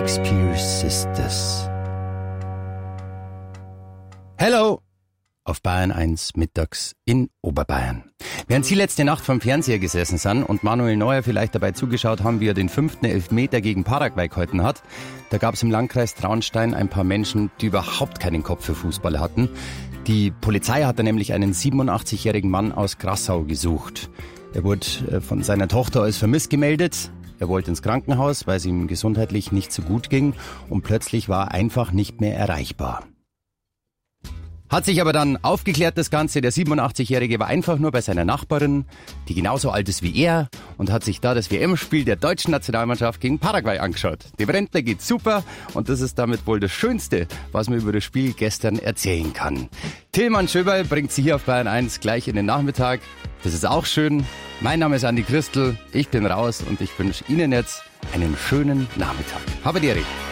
Shakespeare Sisters. Hello! Auf Bayern 1 mittags in Oberbayern. Während Sie letzte Nacht vom Fernseher gesessen sind und Manuel Neuer vielleicht dabei zugeschaut haben, wie er den 5. Elfmeter gegen Paraguay gehalten hat, da gab es im Landkreis Traunstein ein paar Menschen, die überhaupt keinen Kopf für Fußball hatten. Die Polizei hatte nämlich einen 87-jährigen Mann aus Grassau gesucht. Er wurde von seiner Tochter als vermisst gemeldet. Er wollte ins Krankenhaus, weil es ihm gesundheitlich nicht so gut ging, und plötzlich war er einfach nicht mehr erreichbar. Hat sich aber dann aufgeklärt, das Ganze. Der 87-Jährige war einfach nur bei seiner Nachbarin, die genauso alt ist wie er, und hat sich da das WM-Spiel der deutschen Nationalmannschaft gegen Paraguay angeschaut. Dem Rentner geht's super, und das ist damit wohl das Schönste, was man über das Spiel gestern erzählen kann. Tilman Schöberl bringt Sie hier auf Bayern 1 gleich in den Nachmittag. Das ist auch schön. Mein Name ist Andi Christel, ich bin raus und ich wünsche Ihnen jetzt einen schönen Nachmittag. Habe die Ehre.